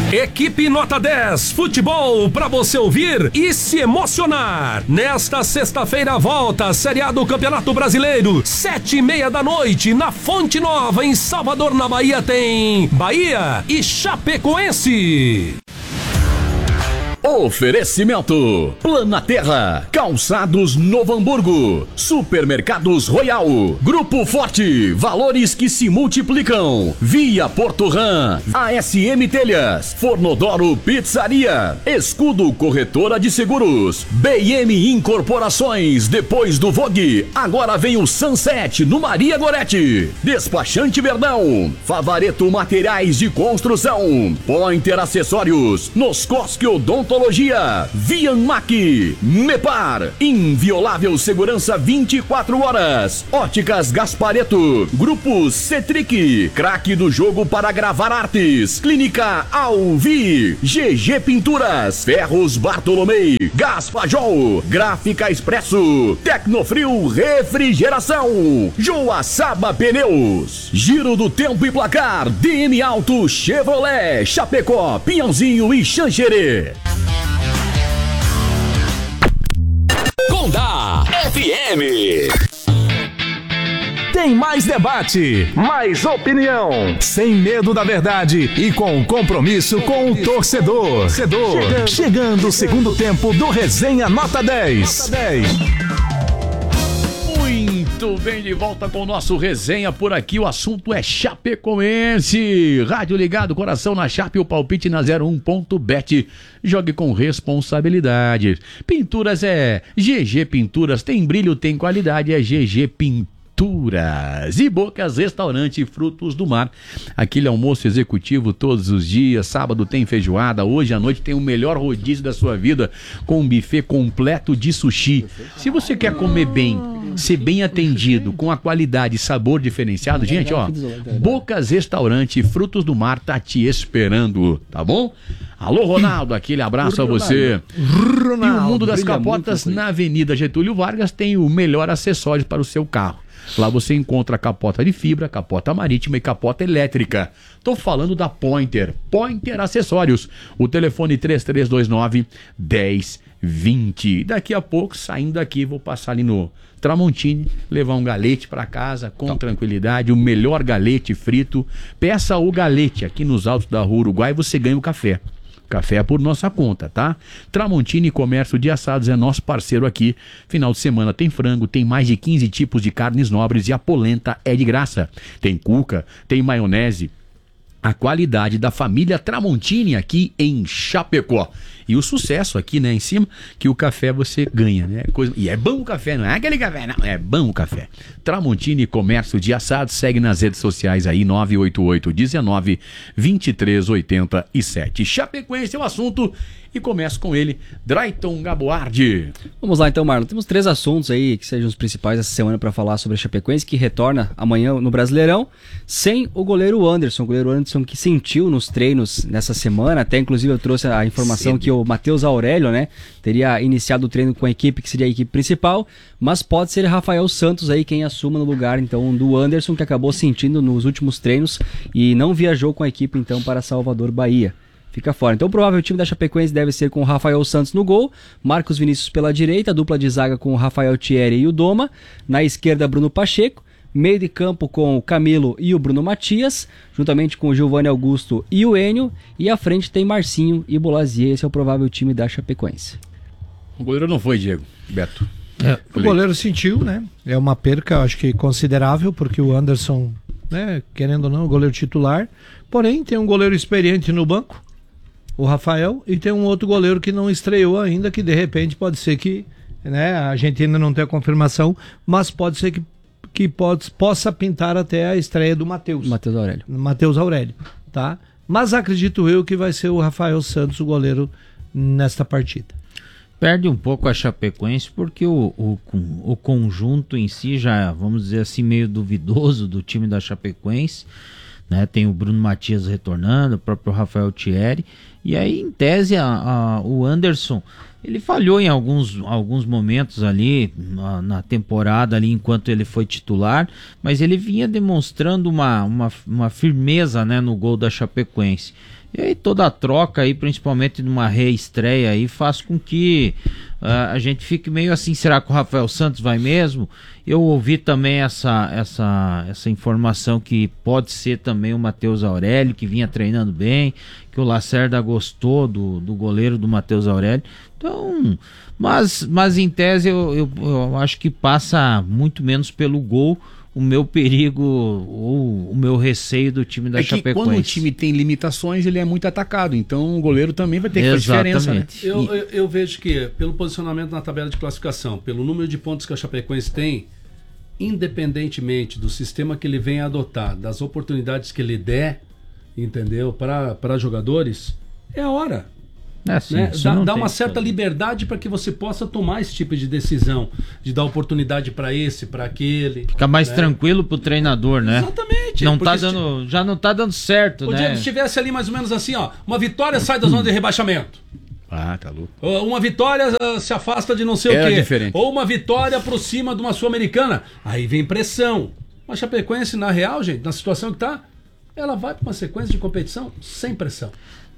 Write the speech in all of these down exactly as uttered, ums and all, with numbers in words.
Equipe Nota dez, futebol pra você ouvir e se emocionar. Nesta sexta-feira volta a Série A do Campeonato Brasileiro, sete e meia da noite, na Fonte Nova, em Salvador, na Bahia, tem Bahia e Chapecoense. Oferecimento: Planaterra, Calçados Novo Hamburgo, Supermercados Royal, Grupo Forte, valores que se multiplicam, Via Porto Ram, A S M Telhas, Fornodoro Pizzaria, Escudo Corretora de Seguros, B M Incorporações, depois do Vogue, agora vem o Sunset no Maria Gorete, Despachante Verdão, Favareto Materiais de Construção, Pointer Acessórios, Noscosque Odontologia, Vianmac, Mepar, inviolável segurança vinte e quatro horas, Óticas Gaspareto, Grupo Cetric, craque do jogo para gravar artes, Clínica Alvi, G G Pinturas, Ferros Bartolomei, Gaspajol, Gráfica Expresso, Tecnofrio Refrigeração, Joaçaba Pneus, Giro do Tempo e Placar, D M Auto Chevrolet, Chapecó, Pinhãozinho e Xanxerê. Condá F M. Tem mais debate, mais opinião, sem medo da verdade e com compromisso com o torcedor. torcedor. Chegando, Chegando o segundo tempo do Resenha Nota dez. Nota dez. Muito bem, de volta com o nosso Resenha por aqui. O assunto é Chapecoense. Rádio ligado, coração na Chape, o palpite na zero um ponto bet. Jogue com responsabilidade. Pinturas é G G Pinturas. Tem brilho, tem qualidade, é G G Pinturas. E Bocas Restaurante Frutos do Mar, aquele almoço executivo todos os dias. Sábado tem feijoada, hoje à noite tem o melhor rodízio da sua vida, com um buffet completo de sushi. Se você quer comer bem, ser bem atendido, com a qualidade e sabor diferenciado, gente, ó, Bocas Restaurante Frutos do Mar tá te esperando, tá bom? Alô, Ronaldo, aquele abraço a você. Ronaldo, e o Mundo das Capotas, na Avenida Getúlio Vargas, tem o melhor acessório para o seu carro. Lá você encontra capota de fibra, capota marítima e capota elétrica. Tô falando da Pointer. Pointer Acessórios. O telefone três três dois nove, um zero dois zero. Daqui a pouco, saindo daqui, vou passar ali no Tramontini, levar um galete para casa com então. tranquilidade. O melhor galete frito. Peça o galete aqui nos altos da Rua Uruguai, você ganha o café. Café é por nossa conta, tá? Tramontini Comércio de Assados é nosso parceiro aqui. Final de semana tem frango, tem mais de quinze tipos de carnes nobres e a polenta é de graça. Tem cuca, tem maionese. A qualidade da família Tramontini aqui em Chapecó. E o sucesso aqui, né, em cima, que o café você ganha, né? Coisa... E é bom o café, não é aquele café, não. É bom o café. Tramontini Comércio de Assados, segue nas redes sociais aí, nove oito oito, um nove, dois três oito sete. Chapecoense é o assunto e começo com ele, Drayton Gaboardi. Vamos lá então, Marlon. Temos três assuntos aí que sejam os principais essa semana para falar sobre a Chapecoense, que retorna amanhã no Brasileirão, sem o goleiro Anderson. O goleiro Anderson que sentiu nos treinos nessa semana, até inclusive eu trouxe a informação Sim. que o Matheus Aurélio, né, teria iniciado o treino com a equipe que seria a equipe principal, mas pode ser Rafael Santos aí quem assuma no lugar então do Anderson, que acabou sentindo nos últimos treinos e não viajou com a equipe então para Salvador, Bahia. Fica fora. Então o provável time da Chapecoense deve ser com o Rafael Santos no gol, Marcos Vinícius pela direita, dupla de zaga com o Rafael Thierry e o Doma, na esquerda Bruno Pacheco, meio de campo com o Camilo e o Bruno Matias, juntamente com o Giovanni Augusto e o Enio, e à frente tem Marcinho e Bolazier. Esse é o provável time da Chapecoense. O goleiro não foi, Diego, Beto. É, o goleiro sentiu, né? É uma perca, acho que considerável, porque o Anderson, né, querendo ou não, o goleiro titular, porém tem um goleiro experiente no banco, o Rafael, e tem um outro goleiro que não estreou ainda, que de repente pode ser que, né, a gente ainda não tem a confirmação, mas pode ser que, que pode, possa pintar até a estreia do Matheus. Matheus Aurélio. Matheus Aurélio, tá? Mas acredito eu que vai ser o Rafael Santos o goleiro nesta partida. Perde um pouco a Chapecoense porque o, o, o conjunto em si já, vamos dizer assim, meio duvidoso do time da Chapecoense, né? Tem o Bruno Matias retornando, o próprio Rafael Thierry, e aí em tese a, a, o Anderson, ele falhou em alguns, alguns momentos ali na, na temporada ali enquanto ele foi titular, mas ele vinha demonstrando uma, uma, uma firmeza, né, no gol da Chapecoense. E aí toda a troca aí, principalmente numa reestreia aí, faz com que uh, a gente fique meio assim, será que o Rafael Santos vai mesmo? Eu ouvi também essa, essa, essa informação que pode ser também o Matheus Aurélio, que vinha treinando bem, que o Lacerda gostou do, do goleiro do Matheus Aurélio. Então, mas, mas em tese eu, eu, eu acho que passa muito menos pelo gol o meu perigo ou o meu receio do time da é que Chapecoense. Quando o time tem limitações, ele é muito atacado, então o goleiro também vai ter que fazer diferença, né? Eu, eu, eu vejo que pelo posicionamento na tabela de classificação, pelo número de pontos que a Chapecoense tem, independentemente do sistema que ele venha adotar, das oportunidades que ele der, entendeu, para jogadores, é a hora. É assim, né? Dá, dá uma certa problema. liberdade para que você possa tomar esse tipo de decisão, de dar oportunidade para esse, para aquele. Fica mais né? tranquilo pro treinador, né? Exatamente. Não tá dando, já não tá dando certo, o né? dia que estivesse ali mais ou menos assim, ó, uma vitória sai da zona de rebaixamento. Ah, tá louco. Uma vitória uh, se afasta de não sei Era o quê. diferente. Ou uma vitória aproxima de uma Sul-Americana. Aí vem pressão. Mas a Chapecoense, na real, gente, na situação que tá, ela vai para uma sequência de competição sem pressão.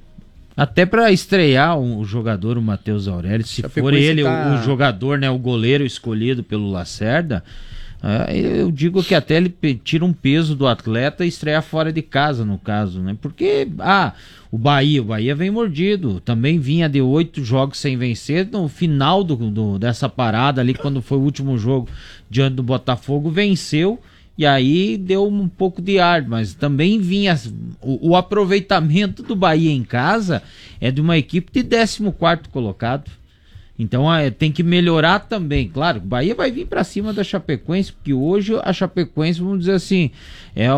Até para estrear o jogador, o Matheus Aurélio, se for ele tá... o, o jogador, né, o goleiro escolhido pelo Lacerda, uh, eu digo que até ele tira um peso do atleta e estrear fora de casa, no caso, né? Porque, ah, o Bahia, o Bahia vem mordido, também vinha de oito jogos sem vencer, no final do, do, dessa parada ali, quando foi o último jogo diante do Botafogo, venceu. E aí deu um pouco de ar, mas também vinha... O, o aproveitamento do Bahia em casa é de uma equipe de décimo quarto colocado. Então é, tem que melhorar também. Claro, o Bahia vai vir para cima da Chapecoense, porque hoje a Chapecoense, vamos dizer assim, é o,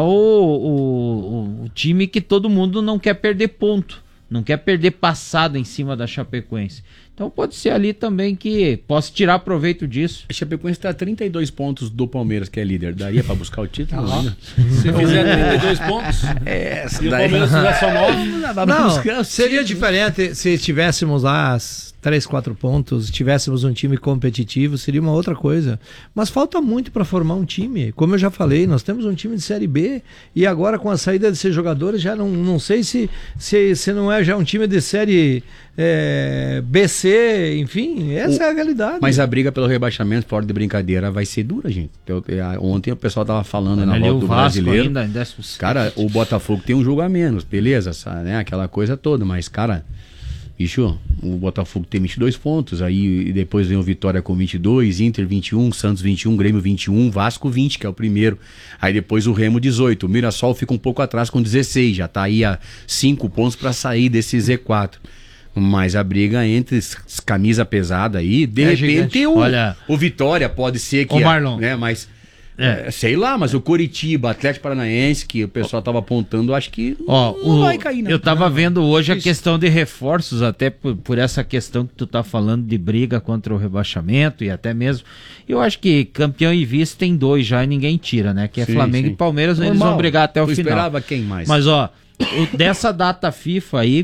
o, o time que todo mundo não quer perder ponto. Não quer perder passada em cima da Chapecoense. Então pode ser ali também que possa tirar proveito disso. A Chapecoense está a trinta e dois pontos do Palmeiras, que é líder. Daria para buscar o título? Ah, se fizer trinta e dois pontos, é, e o Palmeiras fizer só nove, não, seria diferente se tivéssemos lá as três, quatro pontos, tivéssemos um time competitivo, seria uma outra coisa. Mas falta muito para formar um time. Como eu já falei, nós temos um time de Série B e agora com a saída desses jogadores, já não, não sei se, se, se não é já um time de Série é, B C, enfim, essa o, é a realidade. Mas a briga pelo rebaixamento, fora de brincadeira, vai ser dura, gente. Eu, eu, ontem o pessoal tava falando na volta do Vasco brasileiro. Ainda, cara, o Botafogo tem um jogo a menos, beleza, sabe, né? Aquela coisa toda, mas, cara... Bicho, o Botafogo tem vinte e dois pontos, aí depois vem o Vitória com vinte e dois, Inter vinte e um, Santos vinte e um, Grêmio vinte e um, Vasco vinte, que é o primeiro. Aí depois o Remo dezoito, o Mirassol fica um pouco atrás com dezesseis, já tá aí a cinco pontos para sair desse Z quatro. Mas a briga entre camisa pesada aí, de é repente o, Olha, o Vitória pode ser que... Ô Marlon, né, mas... É. Sei lá, mas o Coritiba, Atlético Paranaense, que o pessoal tava apontando, acho que Ó, não o, vai cair, não. Eu tava não, vendo hoje isso. a questão de reforços, até por, por essa questão que tu tá falando de briga contra o rebaixamento e até mesmo. Eu acho que campeão e vice tem dois já e ninguém tira, né? Que é sim, Flamengo sim. e Palmeiras, Normal. Eles vão brigar até o tu final. Esperava quem mais? Mas ó, o, dessa data FIFA aí,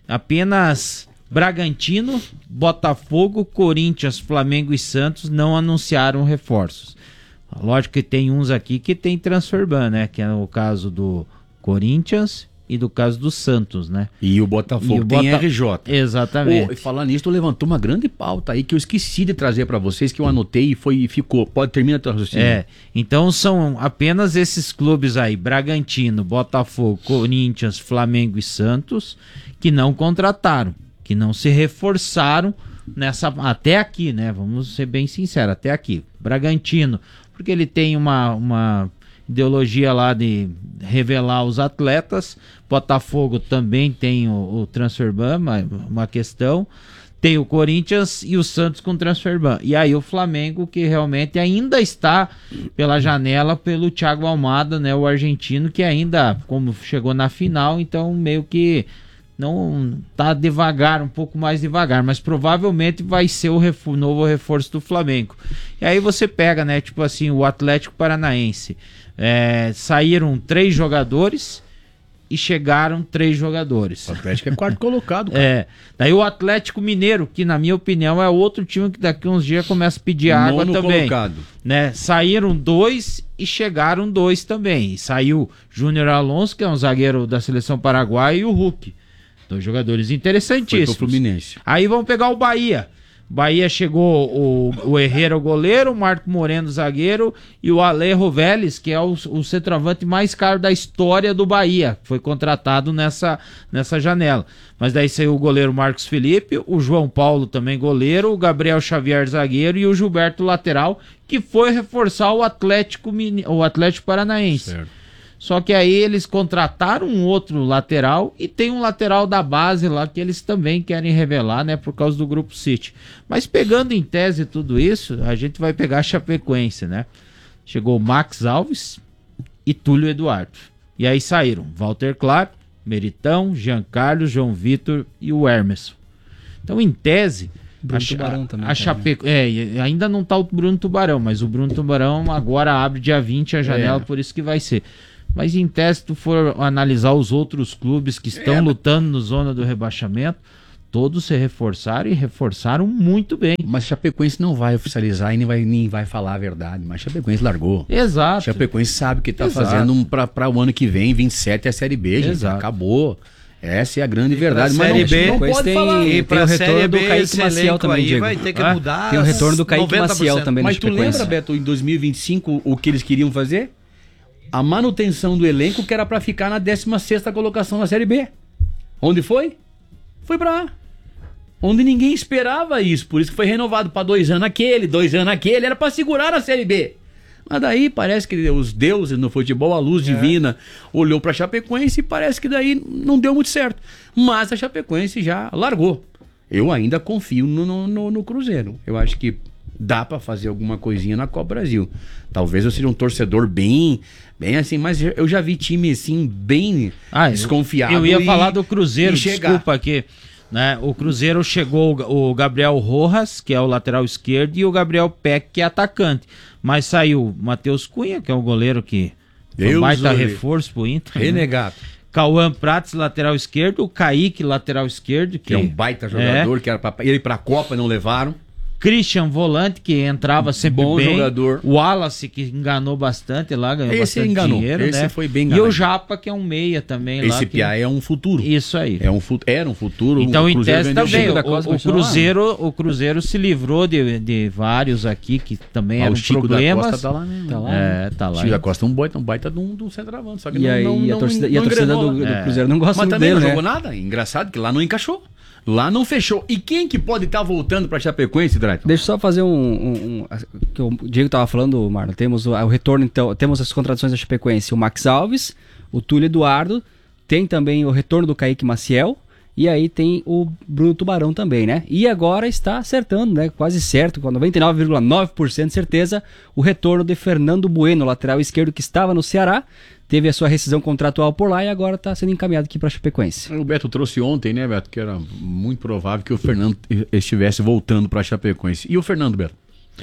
apenas Bragantino, Botafogo, Corinthians, Flamengo e Santos não anunciaram reforços. Lógico que tem uns aqui que tem transfer ban, né? Que é o caso do Corinthians e do caso do Santos, né? E o Botafogo e o tem Bota... R J. Exatamente. Oh, e falando nisso, tu levantou uma grande pauta aí que eu esqueci de trazer para vocês, que eu anotei e foi, ficou. Pode terminar teu raciocínio. É, então são apenas esses clubes aí, Bragantino, Botafogo, Corinthians, Flamengo e Santos, que não contrataram, que não se reforçaram nessa até aqui, né? Vamos ser bem sinceros, até aqui. Bragantino, porque ele tem uma, uma ideologia lá de revelar os atletas. Botafogo também tem o, o transfer ban, uma, uma questão. Tem o Corinthians e o Santos com transfer ban. E aí o Flamengo, que realmente ainda está pela janela pelo Thiago Almada, né? O argentino, que ainda, como chegou na final, então meio que não tá devagar, um pouco mais devagar, mas provavelmente vai ser o refor- novo reforço do Flamengo. E aí você pega, né, tipo assim, o Atlético Paranaense, é, saíram três jogadores e chegaram três jogadores. O Atlético é quarto colocado, cara. É, daí o Atlético Mineiro, que na minha opinião é outro time que daqui uns dias começa a pedir água Nono também. Colocado. Né? Saíram dois e chegaram dois também. E saiu Júnior Alonso, que é um zagueiro da seleção paraguaia, e o Hulk. Dois jogadores interessantíssimos. Foi pro Fluminense. Aí vamos pegar o Bahia. Bahia chegou o, o Herrera, o goleiro, o Marco Moreno, o zagueiro, e o Alejo Vélez, que é o, o centroavante mais caro da história do Bahia, foi contratado nessa, nessa janela. Mas daí saiu o goleiro Marcos Felipe, o João Paulo também goleiro, o Gabriel Xavier zagueiro e o Gilberto lateral, que foi reforçar o Atlético, o Atlético Paranaense. Certo. Só que aí eles contrataram um outro lateral e tem um lateral da base lá que eles também querem revelar, né, por causa do Grupo City. Mas pegando em tese tudo isso, a gente vai pegar a Chapecoense, né? Chegou Max Alves e Túlio Eduardo. E aí saíram Walter Claro, Meritão, Jean Carlos, João Vitor e o Hermes. Então, em tese, Bruno a, Tubarão também. A Chape... é, ainda não tá o Bruno Tubarão, mas o Bruno Tubarão agora abre dia vinte a janela, é. Por isso que vai ser. Mas em tese, se tu for analisar os outros clubes que estão é. lutando no zona do rebaixamento, todos se reforçaram e reforçaram muito bem. Mas Chapecoense não vai oficializar e nem vai, nem vai falar a verdade. Mas Chapecoense largou. Exato. Chapecoense sabe que está fazendo um para o ano que vem, vinte e sete é a Série B, gente. Exato. Acabou. Essa é a grande verdade. Mas Série não, B, não pode tem, falar. E para o retorno do Kaique Maciel também, aí Diego. vai ter que ah, mudar. Tem o retorno do Kaique noventa por cento. Maciel também. Mas tu lembra, Beto, em dois mil e vinte e cinco, o que eles queriam fazer? A manutenção do elenco, que era para ficar na décima sexta colocação na Série B. Onde foi? Foi para A. Onde ninguém esperava isso. Por isso que foi renovado para dois anos aquele, dois anos aquele. Era para segurar a Série B. Mas daí parece que os deuses no futebol, a luz é. divina, olhou para a Chapecoense e parece que daí não deu muito certo. Mas a Chapecoense já largou. Eu ainda confio no, no, no Cruzeiro. Eu acho que dá para fazer alguma coisinha na Copa Brasil. Talvez eu seja um torcedor bem, bem assim, mas eu já vi time assim bem ah, desconfiado. Eu ia e, falar do Cruzeiro, desculpa desculpa aqui. Né? O Cruzeiro chegou o Gabriel Rojas, que é o lateral esquerdo, e o Gabriel Peck, que é atacante. Mas saiu o Matheus Cunha, que é o goleiro que foi um baita reforço pro Inter. Renegado. Né? Cauã Prates, lateral esquerdo, o Kaique, lateral esquerdo. Que, que é um baita jogador, é. que era pra ir pra Copa, não levaram. Christian Volante, que entrava sempre bom bem. Jogador. O Wallace, que enganou bastante lá, ganhou esse bastante enganou. dinheiro. Esse né? foi bem enganado. E o Japa, que é um meia também. Esse lá, que... Piá é um futuro. Isso aí. É um fu... Era um futuro. Então, o em tese também, o, Costa, o, Cruzeiro, o Cruzeiro se livrou de, de vários aqui que também ah, eram o Chico problemas. Da Costa tá lá mesmo. Tá lá. É, tá lá. Chico da Costa é um baita, um baita de um, de um centroavante. Só que e não, aí, não, e a não, torcida, não, e a torcida engrenou, do, né? do Cruzeiro não gosta Mas muito também dele, não né? jogou nada. Engraçado que lá não encaixou. Lá não fechou. E quem que pode estar tá voltando para Chapecoense, Drayton? Deixa eu só fazer um... um, um que o Diego estava falando, Marlon. Temos o, o retorno, então. Temos as contratações da Chapecoense. O Max Alves, o Túlio Eduardo. Tem também o retorno do Kaique Maciel. E aí tem o Bruno Tubarão também, né? E agora está acertando, né? Quase certo, com noventa e nove vírgula nove por cento de certeza, o retorno de Fernando Bueno, lateral esquerdo que estava no Ceará. Teve a sua rescisão contratual por lá e agora está sendo encaminhado aqui para a Chapecoense. O Beto trouxe ontem, né, Beto? Que era muito provável que o Fernando estivesse voltando para a Chapecoense. E o Fernando, Beto?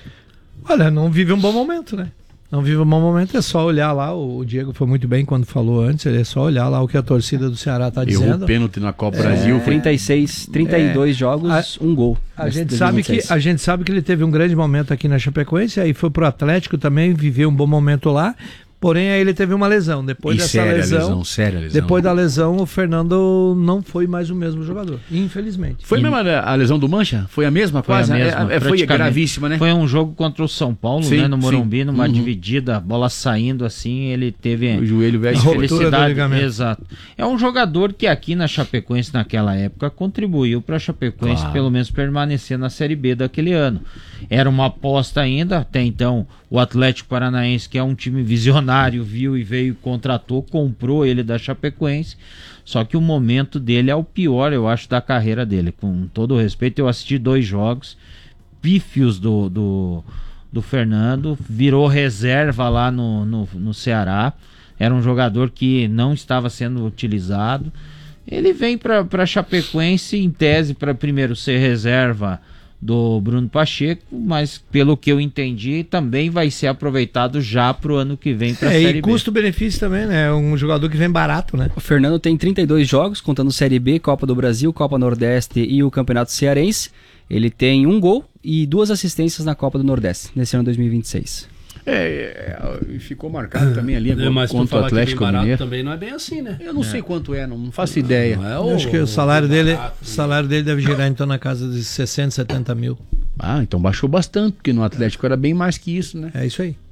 Olha, não vive um bom momento, né? Não vive um bom momento, é só olhar lá. O Diego foi muito bem quando falou antes. É só olhar lá o que a torcida do Ceará está dizendo. Errou o pênalti na Copa é... Brasil. Foi... trinta e seis, trinta e dois é... jogos, a... um gol. A gente, sabe que, a gente sabe que ele teve um grande momento aqui na Chapecoense. Aí foi pro Atlético também, viveu um bom momento lá. Porém, aí ele teve uma lesão. Depois e dessa séria lesão, lesão, séria lesão. Depois da lesão, o Fernando não foi mais o mesmo jogador. Infelizmente. Foi e... mesmo a, a lesão do Mancha? Foi a mesma foi quase? A mesma, é, é, foi gravíssima, né? Foi um jogo contra o São Paulo, sim, né? No Morumbi, sim. numa uhum. dividida, a bola saindo assim, ele teve o joelho velho. Felicidade. Exato. É um jogador que aqui na Chapecoense naquela época contribuiu para a Chapecoense claro. Pelo menos permanecer na Série B daquele ano. Era uma aposta ainda, até então o Atlético Paranaense, que é um time visionário, viu e veio, contratou, comprou ele da Chapecoense, só que o momento dele é o pior, eu acho, da carreira dele. Com todo o respeito, eu assisti dois jogos pífios do, do, do Fernando, virou reserva lá no, no, no Ceará, era um jogador que não estava sendo utilizado. Ele vem para a Chapecoense em tese para primeiro ser reserva do Bruno Pacheco, mas pelo que eu entendi também vai ser aproveitado já pro ano que vem para a é, Série B. E custo-benefício também, né? É um jogador que vem barato, né? O Fernando tem trinta e dois jogos, contando Série B, Copa do Brasil, Copa Nordeste e o Campeonato Cearense. Ele tem um gol e duas assistências na Copa do Nordeste, nesse ano dois mil e vinte e seis. É, é, ficou marcado também ali É, mas tu contra o falar que é bem Atlético barato Mineiro. também não é bem assim, né? Eu não sei quanto é, não faço ideia. Não é Eu o, acho que o salário o dele, barato, o salário dele deve girar então na casa de sessenta, setenta mil. Ah, então baixou bastante, porque no Atlético era bem mais que isso, né? É isso aí.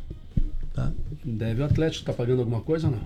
Tá? Deve o Atlético tá pagando alguma coisa ou não?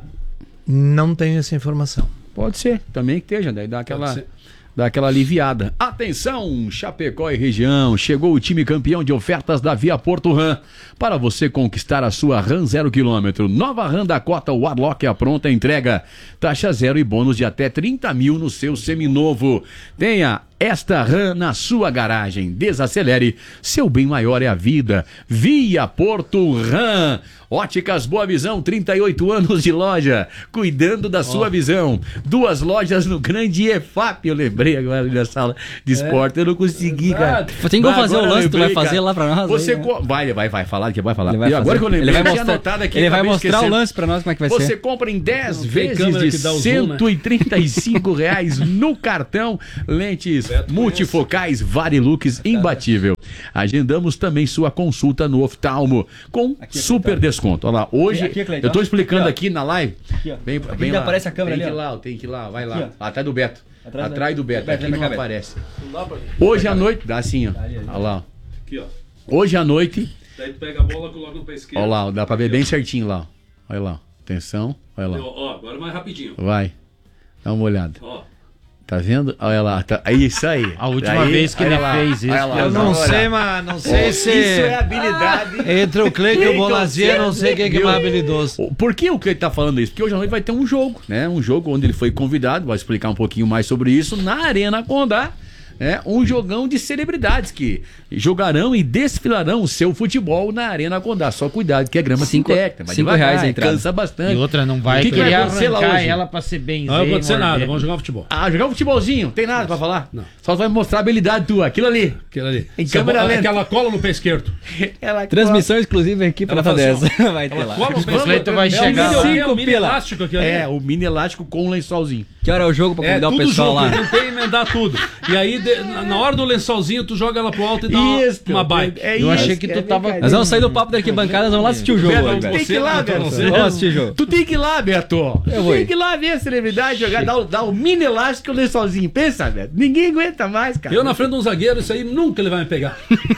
Não tenho essa informação. Pode ser, também que esteja, daí dá aquela, Pode ser. dá aquela aliviada. Atenção, Chapecó e região, chegou o time campeão de ofertas da Via Porto Ram. Para você conquistar a sua Ram zero quilômetro, nova Ram Dakota Warlock à pronta entrega. Taxa zero e bônus de até trinta mil no seu seminovo. Tenha esta Ram na sua garagem. Desacelere, seu bem maior é a vida. Via Porto Ram. Óticas Boa Visão, trinta e oito anos de loja, cuidando da sua visão. Duas lojas no Grande E F A P, eu lembrei agora na sala de esporte, eu não consegui, cara. Tem como fazer o Agora eu lance que tu lembrei, vai fazer cara. lá pra nós? Você aí, né? co- vai, vai, vai falar, que vai falar. Ele vai e agora fazer. que eu lembrei, ele vai eu tinha mostrar, anotado aqui, ele vai acabei mostrar esquecendo. o lance pra nós, como é que vai Você ser. compra em dez Não tem vezes câmera de que dá o zoom, né? cento e trinta e cinco reais no cartão. Lentes multifocais Varilux imbatível. Agendamos também sua consulta no oftalmo com super desconto. Olha lá, hoje Aqui, Cleiton, eu tô ó. explicando Aqui, ó. aqui na live. Aqui, ó. Bem, Aqui bem ainda lá. aparece a câmera tem ali, que ir ó. lá, tem que ir lá, vai lá. Aqui, ó. Atrás do Beto. Atrás Atrás, da- do Beto. Beto, Aqui vem não pra cá, Beto. aparece. Não dá pra... Hoje à noite, dá assim, ó. Olha lá. Aqui, ó. Hoje à noite, Daí tu pega a bola, coloca no pé esquerdo. olha lá, dá pra ver bem certinho lá. Olha lá. Atenção, olha lá. Ó, ó, agora mais rapidinho. Vai. Dá uma olhada. Ó. Tá vendo? Olha lá. Tá... É isso aí. A última Aí, vez que olha ele lá, fez isso, olha lá, Eu dá não uma sei, olhada. mas não sei se. Isso é habilidade. Entre o Cleiton e o Quem Bolazia, não sei quem é que é mais habilidoso. Por que o Cleiton tá falando isso? Porque hoje à noite vai ter um jogo, né? Um jogo onde ele foi convidado, vai explicar um pouquinho mais sobre isso, na Arena Condá. É um jogão de celebridades que jogarão e desfilarão o seu futebol na Arena Condá. Só cuidado que é grama Cinco- sintética. Vai cinco devagar, reais a entrada. cansa bastante. E outra, não vai O que que querer vai acontecer lá arrancar hoje? ela pra ser bem. Não vai acontecer nada, vamos jogar futebol. Ah, jogar um futebolzinho, tem nada pra falar? Não. Só vai mostrar a habilidade tua, aquilo ali. Aquilo ali. Em Essa câmera bola- lenta. Aquela cola no pé esquerdo. Ela Transmissão exclusiva aqui pra Ela Nota faz dez. assim, Vai ter lá. Cola no pé O Cleiton vai É um chegar mini- lá. é um Cinco mini pila. elástico aqui ali. É, o mini elástico com um lençolzinho. Que hora é o jogo pra É, convidar o tudo pessoal junto, lá? não tem emendar tudo. E aí, de- na na hora do lençolzinho, tu joga ela pro alto e dá uma, uma bike. É Eu isso, achei que é tu tava- brincadeira. Nós vamos sair do papo da arquibancada, nós vamos lá assistir o jogo. Beto, hoje, tu Beto. tem que ir lá, Beto. Vamos assistir o jogo. Tu tem que ir lá, Beto. Tu vou tem ir. que ir lá ver a celebridade jogar, dar, o- dar o mini elástico e o lençolzinho. Pensa, Beto. Ninguém aguenta mais, cara. Eu na frente de um zagueiro, isso aí nunca ele vai me pegar.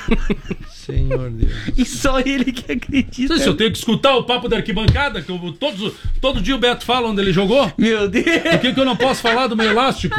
Senhor Deus. E só ele que acredita. Não sei se eu tenho que escutar o papo da arquibancada, que eu, todos, todo dia o Beto fala onde ele jogou. Meu Deus. Por que, que eu não posso falar do meu elástico?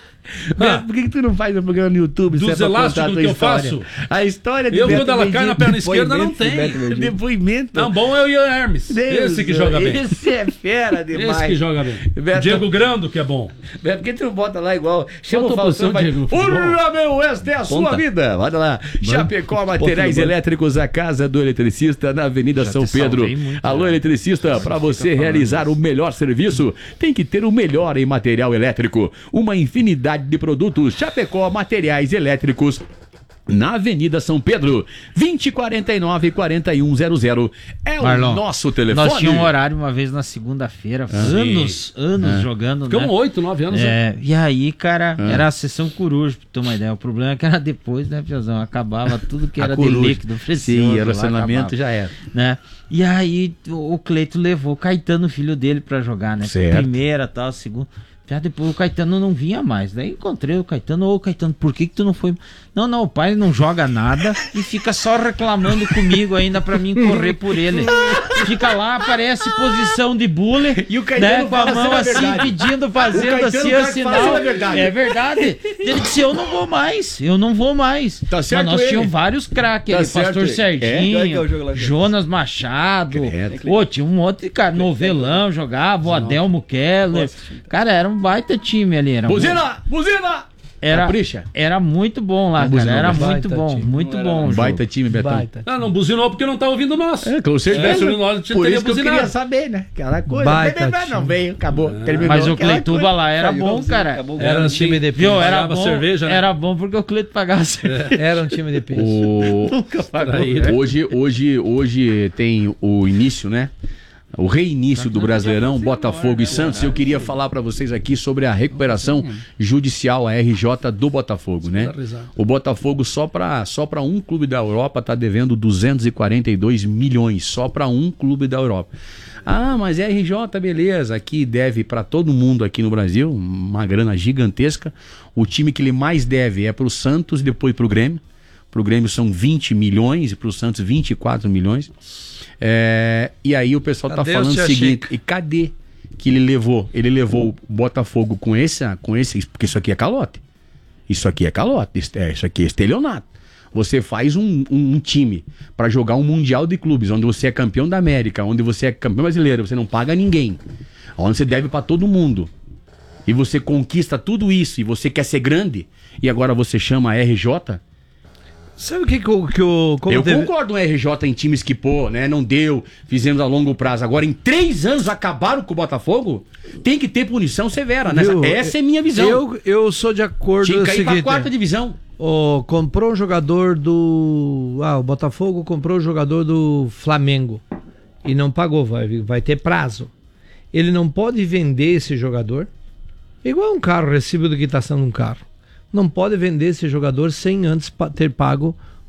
Beto, por que, que tu não faz um programa no YouTube? Dos se é pra contar elásticos a tua que eu história? faço? A história de Eu, Beto quando ela cai na perna esquerda, não Depoimento do Beto tem. Verdinho. Depoimento. Não, bom é o Ian Hermes. Deus, Esse que joga bem. Esse é fera demais. Esse que joga bem. Beto- Diego Grando, que é bom. Beto, por que tu não bota lá igual? Chama Qual o a tua Faustão posição, e vai... Diego, no futebol? Urra, meu, esta é a sua Ponta. vida. Olha lá. Chapecó Materiais banco. Elétricos, a casa do eletricista na Avenida Já São te Pedro. salvei muito, Alô, né? eletricista, para você realizar o melhor serviço, tem que ter o melhor em material elétrico. Uma infinidade de produtos. Chapecó Materiais Elétricos. Na Avenida São Pedro, vinte e quarenta e nove, quarenta e um zero zero. É Marlon, o nosso telefone. Nós tínhamos um horário uma vez na segunda-feira, anos, anos jogando, Ficamos né? oito, nove anos. né? É, e aí, cara, era a sessão coruja, pra ter uma ideia. O problema é que era depois, né, Piazão? Acabava tudo que A era de coruja. líquido, precioso. Sim, lá relacionamento acabava, já era. né? E aí, o o Cleito levou o Caetano, filho dele, pra jogar, né? Certo. Primeira, tal, segunda. Já depois o Caetano não vinha mais. Daí encontrei o Caetano. Ô, Caetano, por que que tu não foi? Não, não, o pai não joga nada e fica só reclamando comigo ainda pra mim correr por ele. Fica lá, aparece posição de bullying, E o Caetano né, com a fala mão sempre a assim, verdade. pedindo, fazendo Caetano assim, fala o sempre sinal. a verdade. É verdade. Ele disse, eu não vou mais, eu não vou mais. Tá certo Mas nós ele. tínhamos vários craques Tá ali, certo Pastor ele. Serginho, É? Qual é que é o jogo lá que é? Jonas Machado. Credo. Pô, tinha um monte de cara, novelão jogava, o Adelmo Keller. Cara, era um baita time ali. Era Buzina! Buzina! Era, Capricha. era muito bom lá, Não cara. buzinou, Era Beto. muito Baita bom, time. muito Não bom. era o jogo. Baita time, Betão. Baita. Ah, não buzinou porque não tá ouvindo nós. É, com certeza. É, nós Por teria isso que eu buzinado. queria saber, né? Aquela coisa. Baita Não, não time. veio, acabou. Terminou Mas o aquela Cleituba coisa. lá era Saiu, bom, cara. acabou. Era um assim, time de Viu? peso. Era Pagava bom, cerveja, né? era bom porque o Cleito pagava cerveja. Era um time de peso. O... Nunca pagou. Traíra. Hoje, hoje, hoje tem o início, né? o reinício do Brasileirão, Botafogo e Santos. Eu queria falar para vocês aqui sobre a recuperação judicial, a R J do Botafogo, né? O Botafogo só para só para um clube da Europa tá devendo duzentos e quarenta e dois milhões, só para um clube da Europa. Ah, mas é R J, beleza, aqui deve para todo mundo aqui no Brasil, uma grana gigantesca. O time que ele mais deve é para o Santos, depois para o Grêmio. Para o Grêmio são vinte milhões e para o Santos vinte e quatro milhões. É, e aí o pessoal Cadê tá falando o o seguinte, Chico? e cadê que ele levou? Ele levou o Botafogo com esse, com esse, porque isso aqui é calote. Isso aqui é calote, isso, é, isso aqui é estelionato. Você faz um, um, um time para jogar um Mundial de Clubes, onde você é campeão da América, onde você é campeão brasileiro, você não paga ninguém, onde você deve para todo mundo. E você conquista tudo isso, e você quer ser grande, e agora você chama a R J... Sabe o que, que o. Que o como eu teve... concordo no R J em times que, pô, né, não deu, fizemos a longo prazo. Agora, em três anos acabaram com o Botafogo, tem que ter punição severa. Nessa... Essa é minha visão. Eu, eu sou de acordo. Tinha que cair seguinte, pra quarta divisão. O, comprou um jogador do. Ah, o Botafogo comprou um jogador do Flamengo e não pagou, vai, vai ter prazo. Ele não pode vender esse jogador, igual um carro, recibo de quitação de um carro. Não pode vender esse jogador sem antes ter pago